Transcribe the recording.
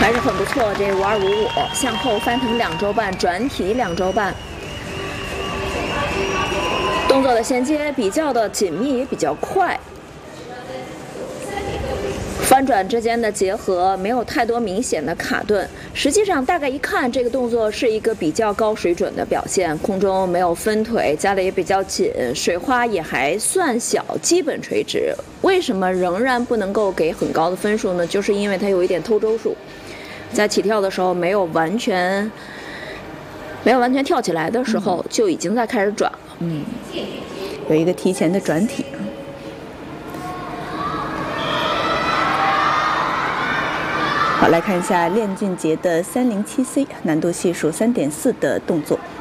还是很不错。这5255向后翻腾2周半，转体2周半，动作的衔接比较的紧密，也比较快。翻转之间的结合没有太多明显的卡顿，实际上大概一看，这个动作是一个比较高水准的表现。空中没有分腿，夹的也比较紧，水花也还算小，基本垂直。为什么仍然不能够给很高的分数呢？就是因为它有一点偷周数，在起跳的时候没有完全跳起来的时候，就已经在开始转了。 有一个提前的转体。好，来看一下练俊杰的307C 难度系数3.4的动作。